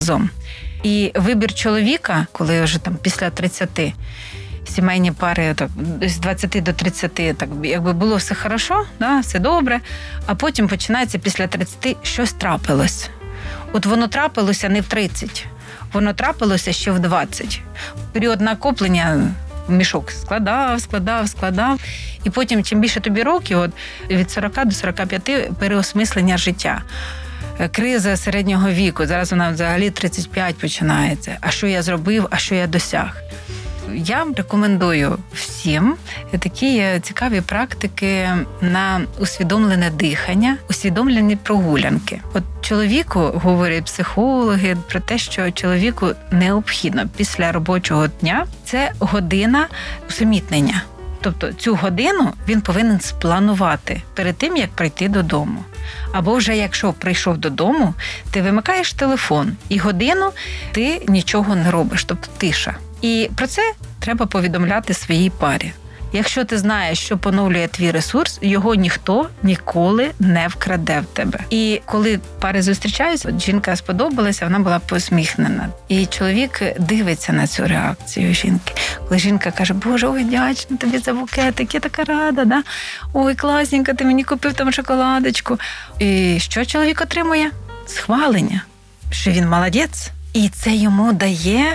разом. І вибір чоловіка, коли вже там після 30, сімейні пари так, з 20 до 30, так якби було все хорошо, да, все добре, а потім починається після 30 щось трапилось. От воно трапилося не в 30, воно трапилося ще в 20. Період накоплення мішок складав. І потім, чим більше тобі років, от від 40 до 45 переосмислення життя. Криза середнього віку, зараз вона взагалі 35 починається. А що я зробив, а що я досяг? Я рекомендую всім такі цікаві практики на усвідомлене дихання, усвідомлені прогулянки. От чоловіку, говорять психологи, про те, що чоловіку необхідно після робочого дня – це година усамітнення. Тобто цю годину він повинен спланувати перед тим, як прийти додому. Або вже якщо прийшов додому, ти вимикаєш телефон і годину ти нічого не робиш, тобто тиша. І про це треба повідомляти своїй парі. Якщо ти знаєш, що поновлює твій ресурс, його ніхто ніколи не вкраде в тебе. І коли пари зустрічаються, жінка сподобалася, вона була посміхнена. І чоловік дивиться на цю реакцію жінки. Коли жінка каже: «Боже, ой, вдячна тобі за букетик, я така рада, да? Ой, класненько, ти мені купив там шоколадочку». І що чоловік отримує? Схвалення, що він молодець. І це йому дає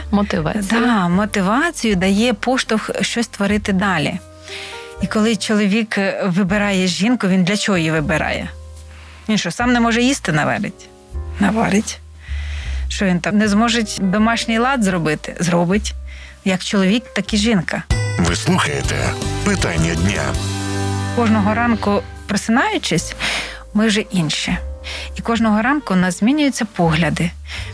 мотивацію, дає поштовх щось творити далі. І коли чоловік вибирає жінку, він для чого її вибирає? Він що, сам не може їсти наварить? Наварить. Що він там не зможе домашній лад зробити? Зробить. Як чоловік, так і жінка. Ви слухаєте «Питання дня». Кожного ранку, просинаючись, ми вже інші. І кожного ранку у нас змінюються погляди.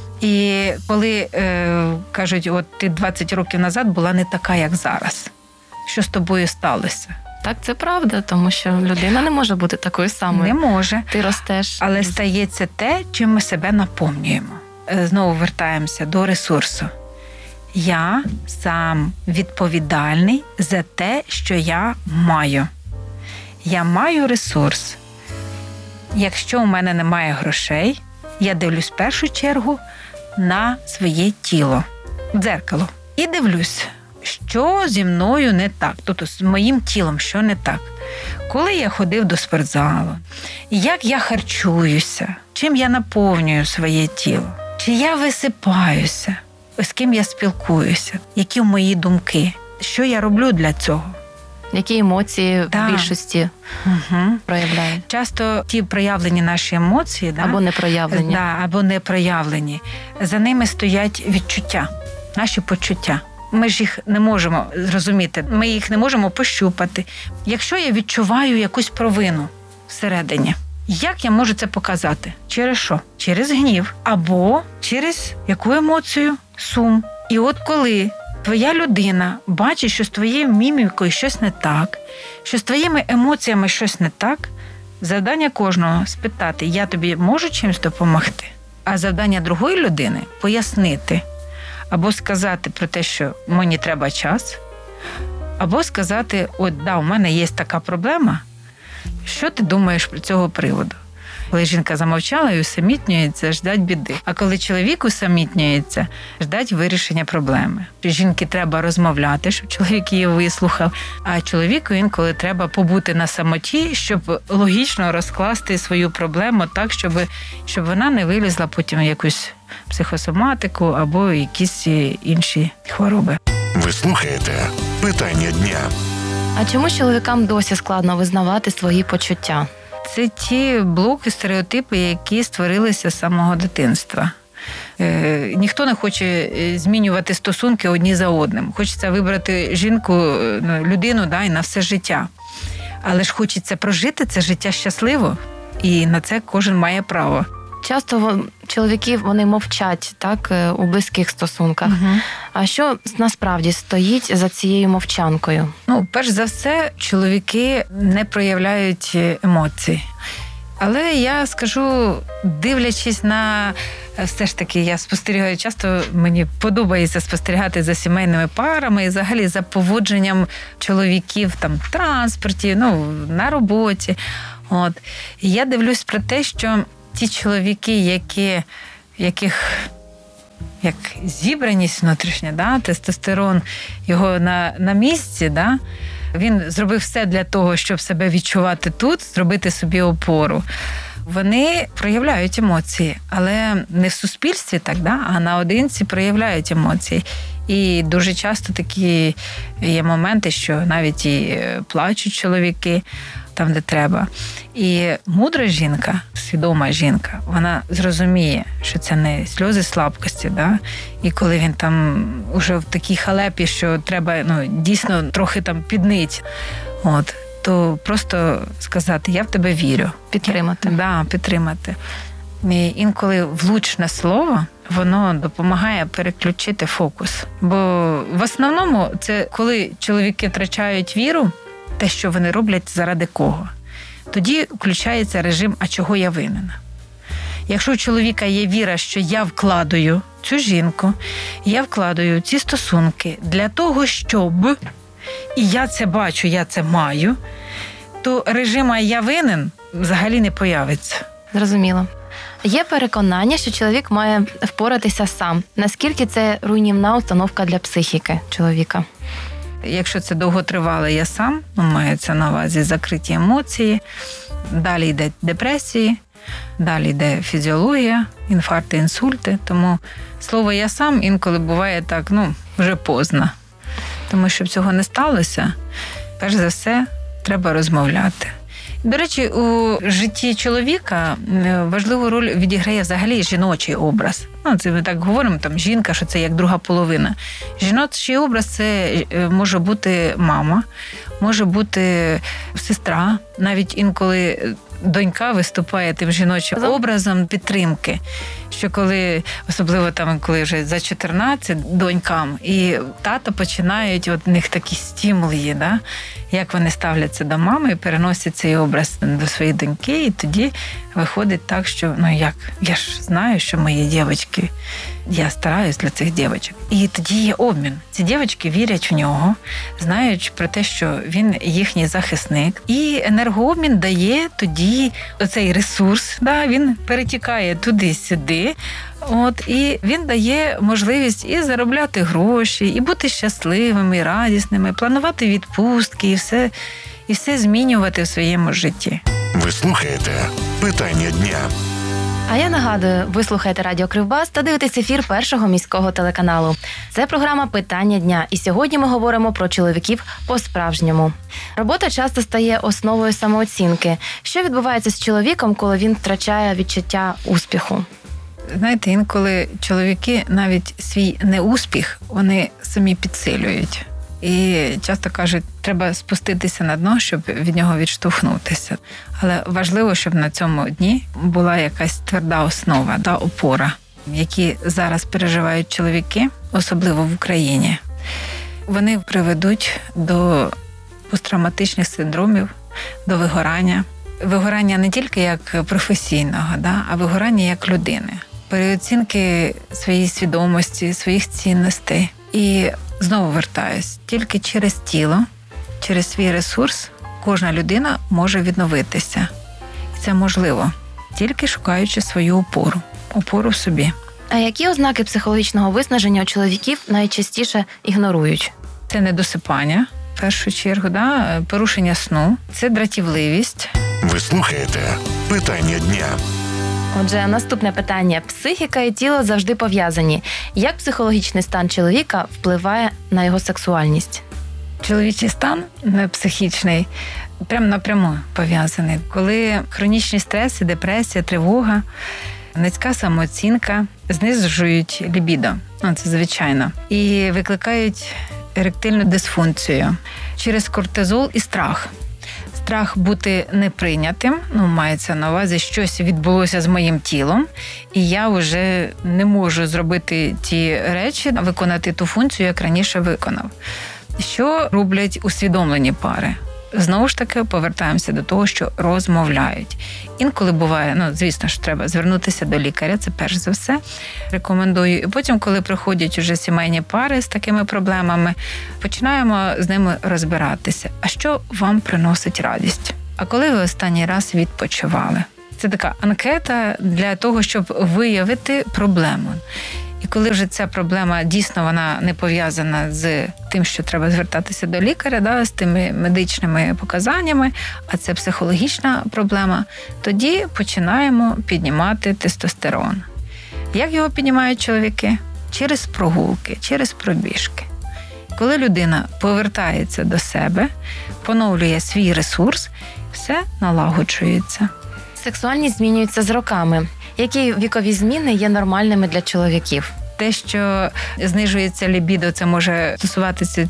І коли кажуть, от ти 20 років назад була не така, як зараз. Що з тобою сталося? Так, це правда, тому що людина не може бути такою самою. Не може. Ти ростеш. Але стається те, чим ми себе наповнюємо. Знову вертаємося до ресурсу. Я сам відповідальний за те, що я маю. Я маю ресурс. Якщо у мене немає грошей, я дивлюсь в першу чергу на своє тіло, в дзеркало. І дивлюсь, що зі мною не так, тобто з моїм тілом, що не так. Коли я ходив до спортзалу, як я харчуюся, чим я наповнюю своє тіло, чи я висипаюся, з ким я спілкуюся, які мої думки, що я роблю для цього. Які емоції в більшості проявляють? Часто ті проявлені наші емоції, або не проявлені. Або не проявлені. За ними стоять відчуття, наші почуття. Ми ж їх не можемо зрозуміти, ми їх не можемо пощупати. Якщо я відчуваю якусь провину всередині, як я можу це показати? Через що? Через гнів. Або через яку емоцію? Сум. І от коли твоя людина бачить, що з твоєю мімікою щось не так, що з твоїми емоціями щось не так, завдання кожного – спитати: я тобі можу чимось допомогти? А завдання другої людини – пояснити. Або сказати про те, що мені треба час, або сказати: от, у мене є така проблема, що ти думаєш про цього приводу? Коли жінка замовчала і усамітнюється, ждать біди. А коли чоловік усамітнюється, ждать вирішення проблеми. Жінки треба розмовляти, щоб чоловік її вислухав, а чоловіку інколи треба побути на самоті, щоб логічно розкласти свою проблему так, щоб вона не вилізла потім в якусь психосоматику або якісь інші хвороби. Ви слухаєте «Питання дня». А чому чоловікам досі складно визнавати свої почуття? Це ті блоки, стереотипи, які створилися з самого дитинства. Ніхто не хоче змінювати стосунки одні за одним. Хочеться вибрати жінку, людину, і на все життя. Але ж хочеться прожити це життя щасливо, і на це кожен має право. Часто чоловіки, вони мовчать, так, у близьких стосунках. А що насправді стоїть за цією мовчанкою? Перш за все, чоловіки не проявляють емоцій. Але я скажу, дивлячись на... Все ж таки, я спостерігаю, часто мені подобається спостерігати за сімейними парами і взагалі за поводженням чоловіків там, в транспорті, на роботі. І я дивлюсь про те, що ті чоловіки, яких як зібраність внутрішня, да? Тестостерон його на місці, да? Він зробив все для того, щоб себе відчувати тут, зробити собі опору. Вони проявляють емоції, але не в суспільстві так, да? А наодинці проявляють емоції. І дуже часто такі є моменти, що навіть і плачуть чоловіки там, де треба. І мудра жінка, свідома жінка, вона зрозуміє, що це не сльози слабкості, да? І коли він там уже в такій халепі, що треба дійсно трохи там піднить, то просто сказати, я в тебе вірю. Підтримати. Да, підтримати. І інколи влучне слово, воно допомагає переключити фокус. Бо в основному це коли чоловіки втрачають віру, те, що вони роблять заради кого. Тоді включається режим «а чого я винна?». Якщо у чоловіка є віра, що я вкладаю цю жінку, я вкладаю ці стосунки для того, щоб, і я це бачу, я це маю, то режим «а я винен» взагалі не появиться. Зрозуміло. Є переконання, що чоловік має впоратися сам. Наскільки це руйнівна установка для психіки чоловіка? Якщо це довготривале «я сам», мається на увазі закриті емоції, далі йде депресії, далі йде фізіологія, інфаркти, інсульти. Тому слово «я сам» інколи буває так, вже поздно. Тому, щоб цього не сталося, перш за все, треба розмовляти. До речі, у житті чоловіка важливу роль відіграє взагалі жіночий образ. Це ми так говоримо, там жінка, що це як друга половина. Жіночий образ – це може бути мама, може бути сестра, навіть інколи донька виступає тим жіночим образом підтримки. Що коли, особливо там, коли вже за 14 донькам, і тата починають, в них такі стимули є, да? Як вони ставляться до мами і переносять цей образ до своєї доньки, і тоді виходить так, що, я ж знаю, що мої дівчатки, я стараюсь для цих дівчаток. І тоді є обмін. Ці дівчатки вірять в нього, знають про те, що він їхній захисник. І енергообмін дає тоді оцей ресурс, да, він перетікає туди-сюди, і він дає можливість і заробляти гроші, і бути щасливими, і радісними, планувати відпустки, і все змінювати в своєму житті. Ви слухаєте «Питання дня». А я нагадую, ви слухаєте Радіо Кривбас та дивитесь ефір Першого міського телеканалу. Це програма «Питання дня», і сьогодні ми говоримо про чоловіків по-справжньому. Робота часто стає основою самооцінки. Що відбувається з чоловіком, коли він втрачає відчуття успіху? Знаєте, інколи чоловіки навіть свій неуспіх, вони самі підсилюють. І часто кажуть, треба спуститися на дно, щоб від нього відштовхнутися. Але важливо, щоб на цьому дні була якась тверда основа, опора, які зараз переживають чоловіки, особливо в Україні. Вони приведуть до посттравматичних синдромів, до вигорання. Вигорання не тільки як професійного, а вигорання як людини. Переоцінки своєї свідомості, своїх цінностей. І знову вертаюсь, тільки через тіло, через свій ресурс кожна людина може відновитися. І це можливо, тільки шукаючи свою опору в собі. А які ознаки психологічного виснаження у чоловіків найчастіше ігнорують? Це недосипання, в першу чергу, порушення сну, це дратівливість. Ви слухаєте «Питання дня». Отже, наступне питання. Психіка і тіло завжди пов'язані. Як психологічний стан чоловіка впливає на його сексуальність? Чоловічий стан психічний прямо напряму пов'язаний. Коли хронічні стреси, депресія, тривога, низька самооцінка знижують лібідо, це звичайно, і викликають еректильну дисфункцію через кортизол і страх. Страх бути неприйнятим, мається на увазі, щось відбулося з моїм тілом, і я вже не можу зробити ті речі, виконати ту функцію, як раніше виконав. Що роблять усвідомлені пари? Знову ж таки, повертаємося до того, що розмовляють. Інколи буває, звісно ж, треба звернутися до лікаря, це перш за все, рекомендую. І потім, коли приходять уже сімейні пари з такими проблемами, починаємо з ними розбиратися. А що вам приносить радість? А коли ви останній раз відпочивали? Це така анкета для того, щоб виявити проблему. І коли вже ця проблема дійсно вона не пов'язана з тим, що треба звертатися до лікаря, з тими медичними показаннями, а це психологічна проблема, тоді починаємо піднімати тестостерон. Як його піднімають чоловіки? Через прогулки, через пробіжки. Коли людина повертається до себе, поновлює свій ресурс, все налагоджується. Сексуальність змінюється з роками. Які вікові зміни є нормальними для чоловіків? Те, що знижується лібідо, це може стосуватися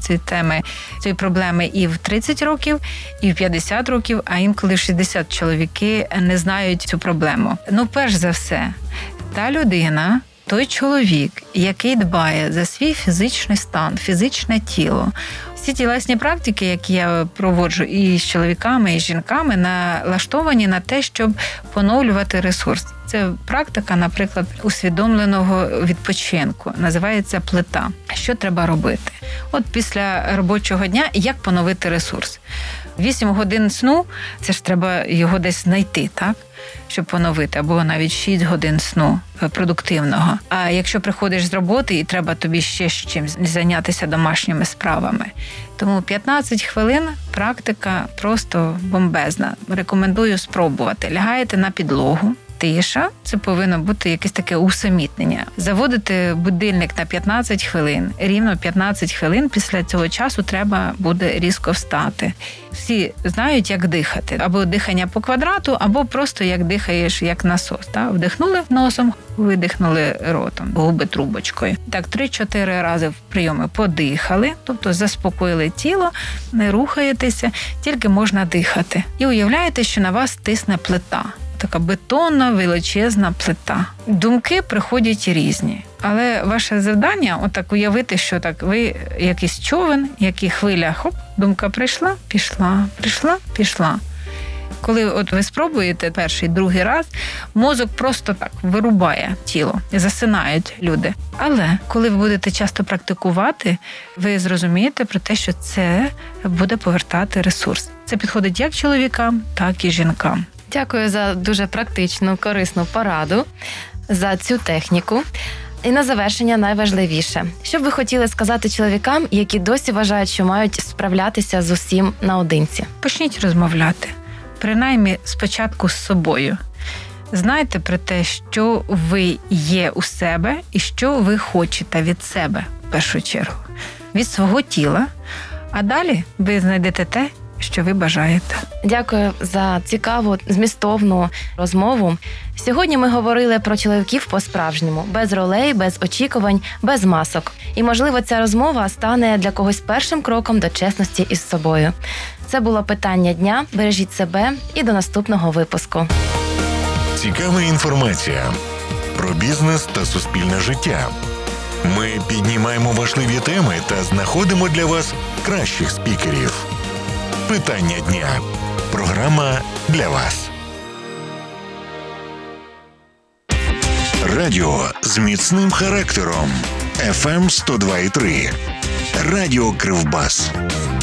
цієї проблеми і в 30 років, і в 50 років, а інколи в 60 чоловіки не знають цю проблему. Перш за все, та людина, той чоловік, який дбає за свій фізичний стан, фізичне тіло. Всі тілесні практики, які я проводжу і з чоловіками, і з жінками, налаштовані на те, щоб поновлювати ресурс. Це практика, наприклад, усвідомленого відпочинку. Називається плита. Що треба робити? От після робочого дня, як поновити ресурс? 8 годин сну, це ж треба його десь знайти, так? Щоб поновити, або навіть 6 годин сну продуктивного. А якщо приходиш з роботи і треба тобі ще з чимось зайнятися домашніми справами. Тому 15 хвилин практика просто бомбезна. Рекомендую спробувати. Лягаєте на підлогу. Тиша, це повинно бути якесь таке усамітнення. Заводите будильник на 15 хвилин. Рівно 15 хвилин після цього часу треба буде різко встати. Всі знають, як дихати. Або дихання по квадрату, або просто як дихаєш, як насос. Так? Вдихнули носом, видихнули ротом, губи трубочкою. Так, 3-4 рази в прийоми подихали, тобто заспокоїли тіло, не рухаєтеся, тільки можна дихати. І уявляєте, що на вас тисне плита. Така бетонна, величезна плита. Думки приходять різні. Але ваше завдання отак уявити, що так ви якийсь човен, який хвиля, хоп, думка прийшла, пішла, прийшла, пішла. Коли от ви спробуєте перший, другий раз, мозок просто так вирубає тіло, засинають люди. Але коли ви будете часто практикувати, ви зрозумієте про те, що це буде повертати ресурс. Це підходить як чоловікам, так і жінкам. Дякую за дуже практичну, корисну пораду, за цю техніку. І на завершення найважливіше. Що б ви хотіли сказати чоловікам, які досі вважають, що мають справлятися з усім наодинці? Почніть розмовляти. Принаймні спочатку з собою. Знайте про те, що ви є у себе і що ви хочете від себе, в першу чергу. Від свого тіла. А далі ви знайдете те, що ви бажаєте. Дякую за цікаву, змістовну розмову. Сьогодні ми говорили про чоловіків по-справжньому, без ролей, без очікувань, без масок. І, можливо, ця розмова стане для когось першим кроком до чесності із собою. Це було питання дня. Бережіть себе і до наступного випуску. Цікава інформація про бізнес та суспільне життя. Ми піднімаємо важливі теми та знаходимо для вас кращих спікерів. Питання дня. Програма для вас. Радіо з міцним характером. FM 102,3. Радіо Кривбас.